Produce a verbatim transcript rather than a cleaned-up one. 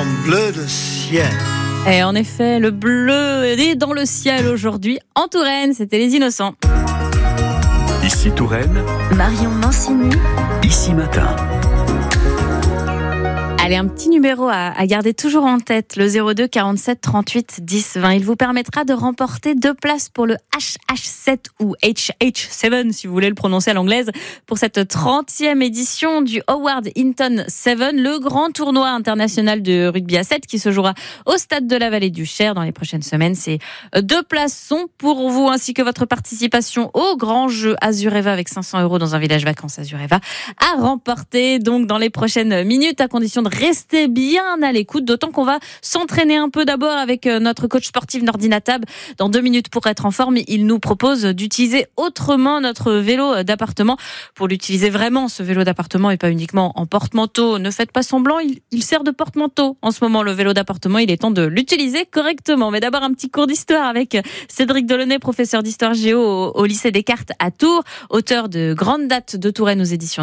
bleu de ciel. Et en effet, le bleu est dans le ciel aujourd'hui. En Touraine, c'était les Innocents. Ici Touraine, Marion Mancini, Ici Matin. Allez, un petit numéro à, à garder toujours en tête, le zéro deux quarante-sept trente-huit dix vingt. Il vous permettra de remporter deux places pour le H H sept ou H H sept, si vous voulez le prononcer à l'anglaise, pour cette trentième édition du Howard Hinton sept, le grand tournoi international de rugby à sept qui se jouera au stade de la Vallée du Cher dans les prochaines semaines. Ces deux places sont pour vous, ainsi que votre participation au grand jeu Azureva avec cinq cents euros dans un village vacances Azureva à remporter donc dans les prochaines minutes, à condition de rester bien à l'écoute, d'autant qu'on va s'entraîner un peu d'abord avec notre coach sportif Nordina Tab. Dans deux minutes pour être en forme, il nous propose d'utiliser autrement notre vélo d'appartement. Pour l'utiliser vraiment, ce vélo d'appartement, et pas uniquement en porte-manteau, ne faites pas semblant, il, il sert de porte-manteau. En ce moment, le vélo d'appartement, il est temps de l'utiliser correctement. Mais d'abord, un petit cours d'histoire avec Cédric Delaunay, professeur d'histoire géo au, au lycée Descartes à Tours, auteur de Grandes dates de Touraine aux éditions